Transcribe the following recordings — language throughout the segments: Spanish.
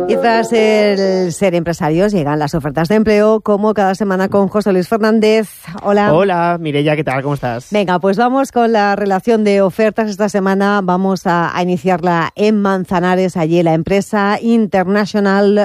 Y tras el ser empresarios llegan las ofertas de empleo, como cada semana con José Luis Fernández. Hola. Hola, Mireia, ¿qué tal? ¿Cómo estás? Venga, pues vamos con la relación de ofertas. Esta semana vamos a iniciarla en Manzanares, allí la empresa International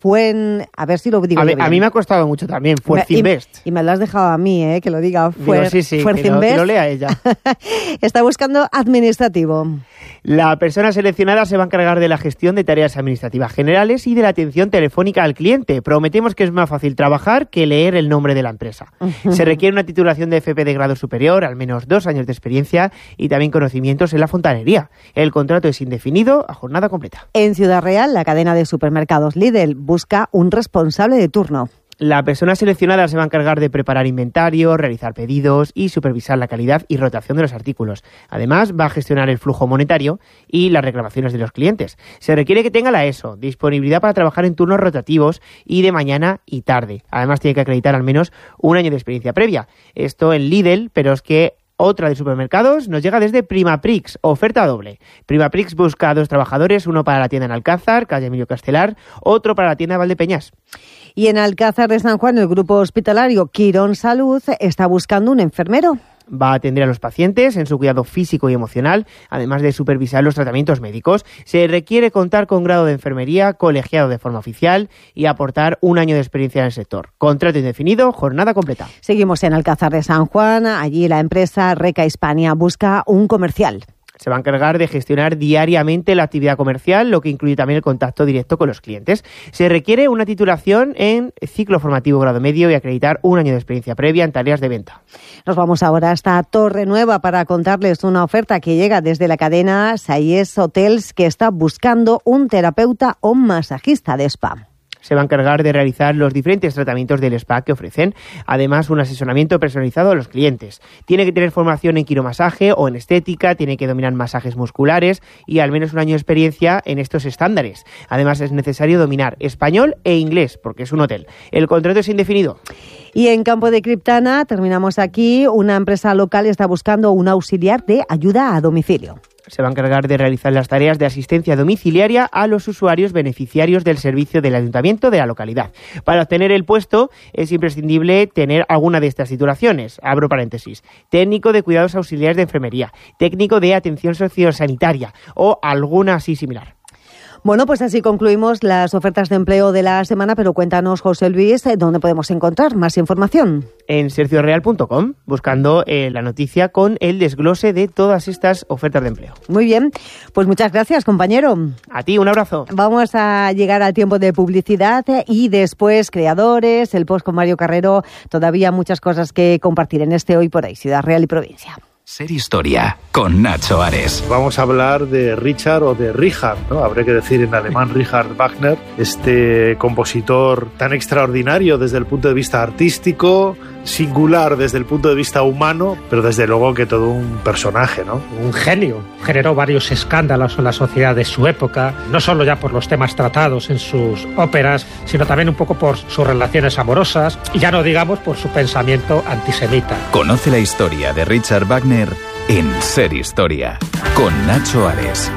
a ver si lo digo bien. A mí me ha costado mucho también, Fuerzinvest. Y me lo has dejado a mí, que lo diga. Sí, Fuerzinvest. Que lo lea ella. Está buscando administrativo. La persona seleccionada se va a encargar de la gestión de tareas administrativas generales y de la atención telefónica al cliente. Prometemos que es más fácil trabajar que leer el nombre de la empresa. Se requiere una titulación de FP de grado superior, al menos 2 años de experiencia y también conocimientos en la fontanería. El contrato es indefinido a jornada completa. En Ciudad Real, la cadena de supermercados Lidl busca un responsable de turno. La persona seleccionada se va a encargar de preparar inventario, realizar pedidos y supervisar la calidad y rotación de los artículos. Además, va a gestionar el flujo monetario y las reclamaciones de los clientes. Se requiere que tenga la ESO, disponibilidad para trabajar en turnos rotativos y de mañana y tarde. Además, tiene que acreditar al menos 1 año de experiencia previa. Esto en Lidl, pero es que otra de supermercados nos llega desde Primaprix, oferta doble. Primaprix busca 2 trabajadores, uno para la tienda en Alcázar, calle Emilio Castelar, otro para la tienda de Valdepeñas. Y en Alcázar de San Juan, el grupo hospitalario Quirón Salud está buscando un enfermero. Va a atender a los pacientes en su cuidado físico y emocional, además de supervisar los tratamientos médicos. Se requiere contar con grado de enfermería, colegiado de forma oficial y aportar 1 año de experiencia en el sector. Contrato indefinido, jornada completa. Seguimos en Alcázar de San Juan. Allí la empresa Reca Hispania busca un comercial. Se va a encargar de gestionar diariamente la actividad comercial, lo que incluye también el contacto directo con los clientes. Se requiere una titulación en ciclo formativo grado medio y acreditar 1 año de experiencia previa en tareas de venta. Nos vamos ahora hasta Torre Nueva para contarles una oferta que llega desde la cadena Sayes Hotels, que está buscando un terapeuta o masajista de spa. Se va a encargar de realizar los diferentes tratamientos del spa que ofrecen. Además, un asesoramiento personalizado a los clientes. Tiene que tener formación en quiromasaje o en estética, tiene que dominar masajes musculares y al menos 1 año de experiencia en estos estándares. Además, es necesario dominar español e inglés, porque es un hotel. El contrato es indefinido. Y en Campo de Criptana, terminamos aquí, una empresa local está buscando un auxiliar de ayuda a domicilio. Se va a encargar de realizar las tareas de asistencia domiciliaria a los usuarios beneficiarios del servicio del ayuntamiento de la localidad. Para obtener el puesto es imprescindible tener alguna de estas titulaciones. Abro paréntesis. Técnico de cuidados auxiliares de enfermería, técnico de atención sociosanitaria o alguna así similar. Bueno, pues así concluimos las ofertas de empleo de la semana, pero cuéntanos, José Luis, ¿dónde podemos encontrar más información? En sercioreal.com, buscando la noticia con el desglose de todas estas ofertas de empleo. Muy bien, pues muchas gracias, compañero. A ti, un abrazo. Vamos a llegar al tiempo de publicidad y después creadores, el post con Mario Carrero, todavía muchas cosas que compartir en este Hoy por Hoy, Ciudad Real y Provincia. Ser Historia, con Nacho Ares. Vamos a hablar de Richard o de Richard, ¿no? Habría que decir en alemán Richard Wagner, este compositor tan extraordinario desde el punto de vista artístico, singular desde el punto de vista humano, pero desde luego que todo un personaje, ¿no? Un genio. Generó varios escándalos en la sociedad de su época, no solo ya por los temas tratados en sus óperas, sino también un poco por sus relaciones amorosas y ya no digamos por su pensamiento antisemita. Conoce la historia de Richard Wagner en Ser Historia, con Nacho Ares.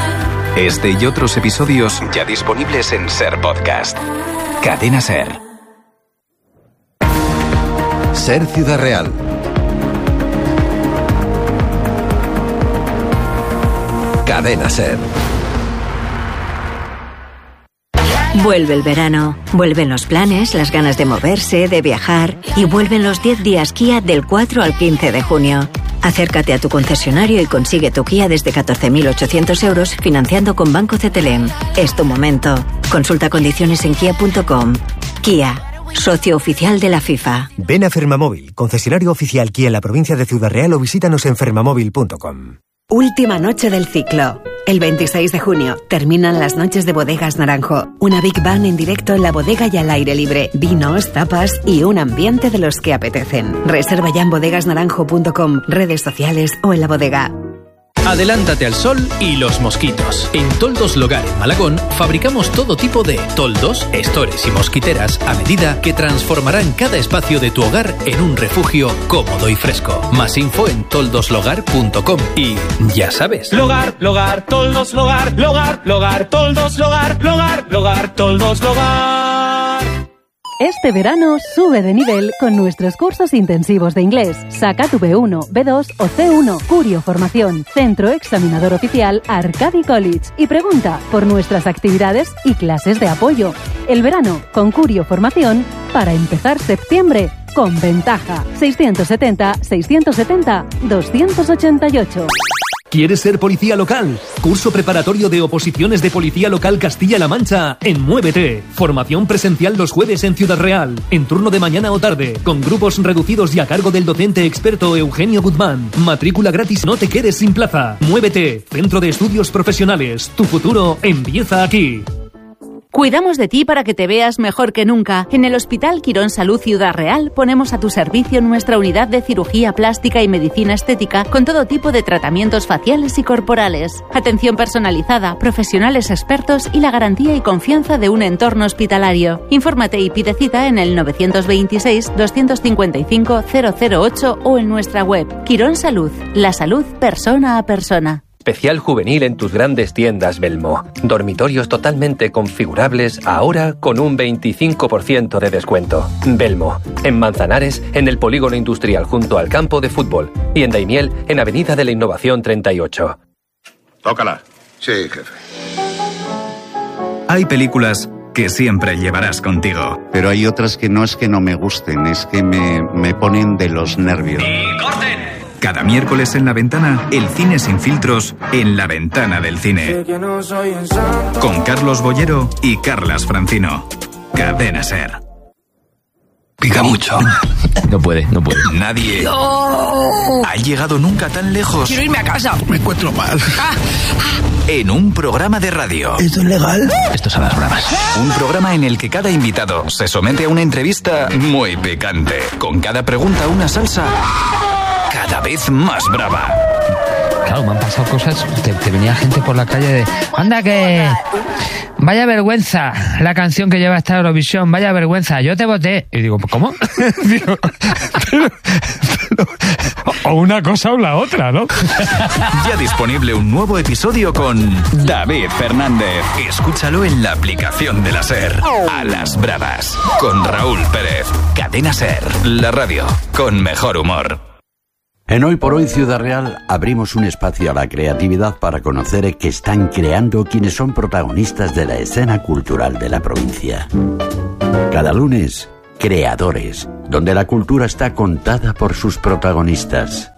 Este y otros episodios ya disponibles en Ser Podcast. Cadena Ser. Ser Ciudad Real. Cadena Ser. Vuelve el verano, vuelven los planes, las ganas de moverse, de viajar y vuelven los 10 días Kia del 4 al 15 de junio. Acércate a tu concesionario y consigue tu Kia desde 14.800 euros financiando con Banco CTLM. Es tu momento. Consulta condiciones en kia.com. Kia, socio oficial de la FIFA. Ven a Fermamóvil, concesionario oficial Kia en la provincia de Ciudad Real o visítanos en fermamóvil.com. Última noche del ciclo. El 26 de junio terminan las noches de Bodegas Naranjo. Una Big Band en directo en la bodega y al aire libre. Vinos, tapas y un ambiente de los que apetecen. Reserva ya en bodegasnaranjo.com, redes sociales o en la bodega. Adelántate al sol y los mosquitos. En Toldos Logar en Malagón fabricamos todo tipo de toldos, estores y mosquiteras a medida que transformarán cada espacio de tu hogar en un refugio cómodo y fresco. Más info en toldoslogar.com y ya sabes. Logar, Logar, Toldos Logar, Logar, Logar, Toldos Logar, Logar, Logar, Toldos Logar. Este verano sube de nivel con nuestros cursos intensivos de inglés. Saca tu B1, B2 o C1. Curio Formación, centro examinador oficial Arcadi College. Y pregunta por nuestras actividades y clases de apoyo. El verano con Curio Formación para empezar septiembre con ventaja. 670-670-288. ¿Quieres ser policía local? Curso preparatorio de oposiciones de Policía Local Castilla-La Mancha en Muévete. Formación presencial los jueves en Ciudad Real, en turno de mañana o tarde, con grupos reducidos y a cargo del docente experto Eugenio Guzmán. Matrícula gratis, no te quedes sin plaza. Muévete, Centro de Estudios Profesionales. Tu futuro empieza aquí. Cuidamos de ti para que te veas mejor que nunca. En el Hospital Quirón Salud Ciudad Real ponemos a tu servicio nuestra unidad de cirugía plástica y medicina estética con todo tipo de tratamientos faciales y corporales. Atención personalizada, profesionales expertos y la garantía y confianza de un entorno hospitalario. Infórmate y pide cita en el 926-255-008 o en nuestra web. Quirón Salud, la salud persona a persona. Especial juvenil en tus grandes tiendas Belmo. Dormitorios totalmente configurables ahora con un 25% de descuento. Belmo, en Manzanares, en el Polígono Industrial junto al campo de fútbol. Y en Daimiel, en Avenida de la Innovación 38. Tócala. Sí, jefe. Hay películas que siempre llevarás contigo. Pero hay otras que no es que no me gusten, es que me ponen de los nervios. ¡Y corten! Cada miércoles en La Ventana, el cine sin filtros en La Ventana del Cine. Con Carlos Bollero y Carlas Francino. Cadena SER. Pica mucho. No puede. Nadie ha llegado nunca tan lejos. Quiero irme a casa. Me encuentro mal. En un programa de radio. ¿Esto es legal? Esto son las bravas. Un programa en el que cada invitado se somete a una entrevista muy picante. Con cada pregunta una salsa cada vez más brava. Claro, me han pasado cosas. Te venía gente por la calle de... ¡Anda que... Vaya vergüenza la canción que lleva esta Eurovisión! ¡Vaya vergüenza! Yo te voté. Y digo, ¿cómo? Digo, pero, o una cosa o la otra, ¿no? Ya disponible un nuevo episodio con David Fernández. Escúchalo en la aplicación de la SER. A las bravas. Con Raúl Pérez. Cadena SER. La radio con mejor humor. En Hoy por Hoy Ciudad Real abrimos un espacio a la creatividad para conocer qué están creando quienes son protagonistas de la escena cultural de la provincia. Cada lunes, Creadores, donde la cultura está contada por sus protagonistas.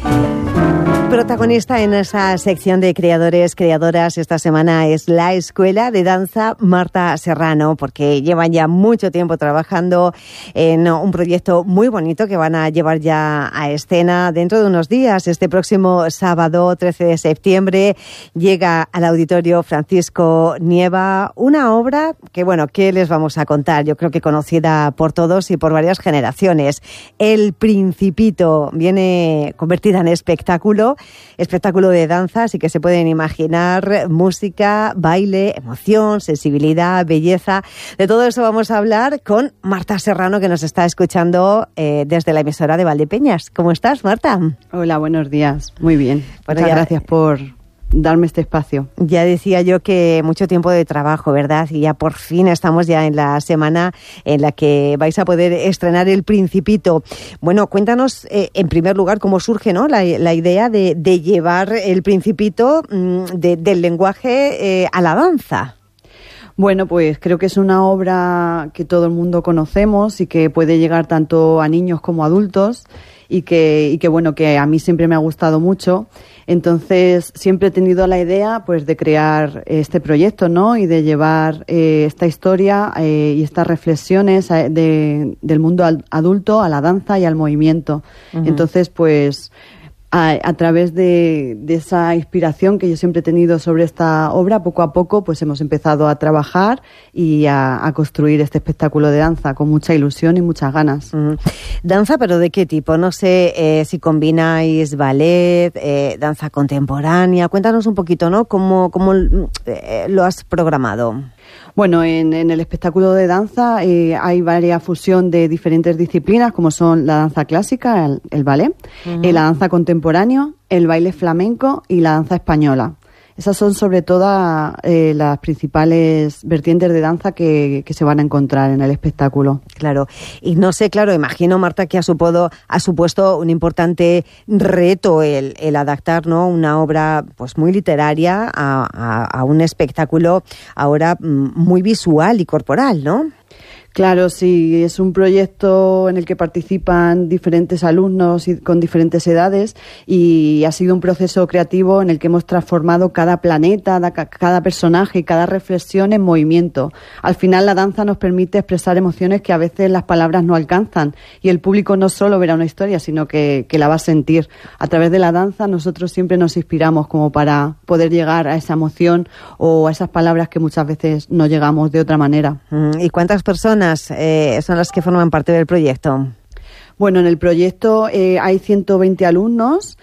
Protagonista en esa sección de creadores, creadoras esta semana es la Escuela de Danza Marta Serrano, porque llevan ya mucho tiempo trabajando en un proyecto muy bonito que van a llevar ya a escena dentro de unos días. Este próximo sábado, 13 de septiembre, llega al Auditorio Francisco Nieva una obra que, bueno, ¿qué les vamos a contar? Yo creo que conocida por todos y por varias generaciones. El Principito viene convertida en espectáculo de danza, así que se pueden imaginar música, baile, emoción, sensibilidad, belleza. De todo eso vamos a hablar con Marta Serrano, que nos está escuchando desde la emisora de Valdepeñas. ¿Cómo estás, Marta? Hola, buenos días. Muy bien. Muchas gracias por darme este espacio. Ya decía yo que mucho tiempo de trabajo, ¿verdad? Y ya por fin estamos ya en la semana en la que vais a poder estrenar El Principito. Bueno, cuéntanos en primer lugar cómo surge, ¿no?, la idea de llevar El Principito del lenguaje a la danza. Bueno, pues creo que es una obra que todo el mundo conocemos y que puede llegar tanto a niños como a adultos y que bueno, que a mí siempre me ha gustado mucho. Entonces siempre he tenido la idea, pues, de crear este proyecto, ¿no?, y de llevar esta historia y estas reflexiones del mundo adulto a la danza y al movimiento. Uh-huh. Entonces, pues a través de esa inspiración que yo siempre he tenido sobre esta obra, poco a poco pues hemos empezado a trabajar y a construir este espectáculo de danza con mucha ilusión y muchas ganas. ¿Danza, pero de qué tipo? No sé si combináis ballet, danza contemporánea. Cuéntanos un poquito, ¿no? ¿Cómo lo has programado? Bueno, en el espectáculo de danza hay varias fusión de diferentes disciplinas, como son la danza clásica, el ballet, la danza contemporánea, el baile flamenco y la danza española. Esas son sobre todo las principales vertientes de danza que se van a encontrar en el espectáculo. Claro, y no sé, claro, imagino, Marta, que ha supuesto un importante reto el adaptar, ¿no?, una obra pues muy literaria a un espectáculo ahora muy visual y corporal, ¿no? Claro, sí, es un proyecto en el que participan diferentes alumnos y con diferentes edades y ha sido un proceso creativo en el que hemos transformado cada planeta, cada personaje y cada reflexión en movimiento. Al final la danza nos permite expresar emociones que a veces las palabras no alcanzan y el público no solo verá una historia, sino que la va a sentir. A través de la danza nosotros siempre nos inspiramos como para poder llegar a esa emoción o a esas palabras que muchas veces no llegamos de otra manera. ¿Y cuántas personas son las que forman parte del proyecto? Bueno, en el proyecto hay 120 alumnos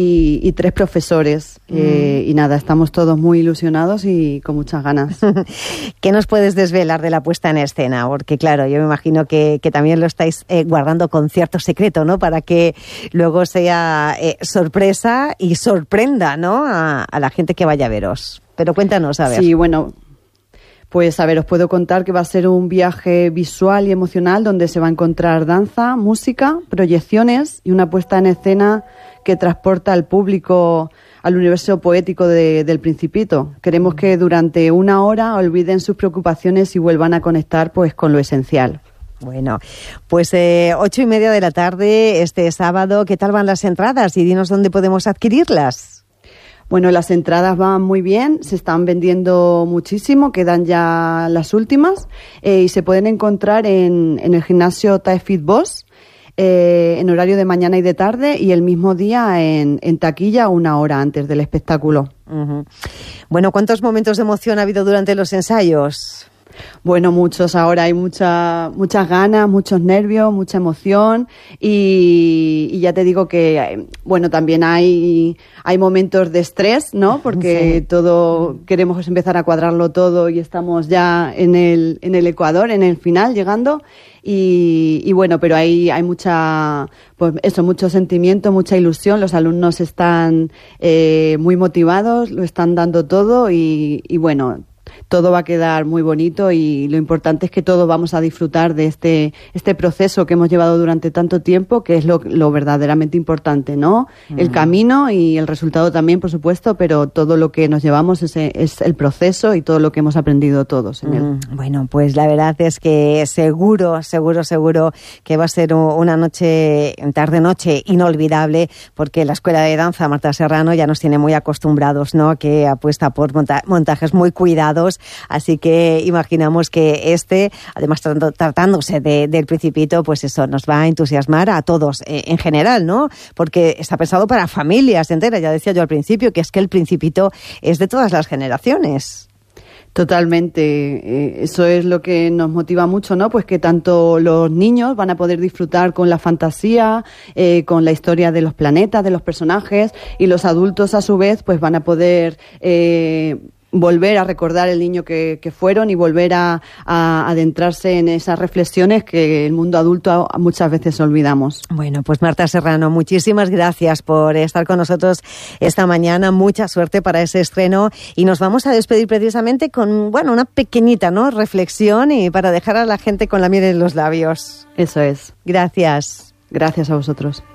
y 3 profesores. Y nada, estamos todos muy ilusionados y con muchas ganas. ¿Qué nos puedes desvelar de la puesta en escena? Porque claro, yo me imagino que también lo estáis guardando con cierto secreto, ¿no? Para que luego sea sorpresa y sorprenda, ¿no?, a la gente que vaya a veros. Pero cuéntanos, a ver. Sí, bueno, pues a ver, os puedo contar que va a ser un viaje visual y emocional donde se va a encontrar danza, música, proyecciones y una puesta en escena que transporta al público al universo poético del Principito. Queremos que durante una hora olviden sus preocupaciones y vuelvan a conectar pues con lo esencial. Bueno, pues 8:30 de la tarde este sábado. ¿Qué tal van las entradas? Y dinos dónde podemos adquirirlas. Bueno, las entradas van muy bien, se están vendiendo muchísimo, quedan ya las últimas y se pueden encontrar en el gimnasio Thai Fit Boss en horario de mañana y de tarde y el mismo día en taquilla 1 hora antes del espectáculo. Bueno, ¿cuántos momentos de emoción ha habido durante los ensayos? Bueno, muchos. Ahora hay muchas ganas, muchos nervios, mucha emoción y ya te digo que, bueno, también hay momentos de estrés, ¿no? Porque sí, todo queremos empezar a cuadrarlo todo y estamos ya en el Ecuador, en el final, llegando. Y bueno, pero hay mucha, pues eso, mucho sentimiento, mucha ilusión. Los alumnos están muy motivados, lo están dando todo y bueno, todo va a quedar muy bonito y lo importante es que todos vamos a disfrutar de este proceso que hemos llevado durante tanto tiempo, que es lo verdaderamente importante, ¿no? El camino y el resultado también, por supuesto, pero todo lo que nos llevamos es el proceso y todo lo que hemos aprendido todos en él. Bueno, pues la verdad es que seguro que va a ser una tarde-noche inolvidable, porque la Escuela de Danza Marta Serrano ya nos tiene muy acostumbrados, ¿no?, que apuesta por montajes muy cuidados. Así que imaginamos que además tratándose del Principito, pues eso nos va a entusiasmar a todos en general, ¿no? Porque está pensado para familias enteras. Ya decía yo al principio que es que el Principito es de todas las generaciones. Totalmente, eso es lo que nos motiva mucho, ¿no? Pues que tanto los niños van a poder disfrutar con la fantasía, con la historia de los planetas, de los personajes, y los adultos a su vez pues van a poder volver a recordar el niño que fueron y volver a adentrarse en esas reflexiones que el mundo adulto muchas veces olvidamos. Bueno, pues Marta Serrano, muchísimas gracias por estar con nosotros esta mañana. Mucha suerte para ese estreno y nos vamos a despedir precisamente con, bueno, una pequeñita, ¿no?, reflexión y para dejar a la gente con la miel en los labios. Eso es. Gracias. Gracias a vosotros.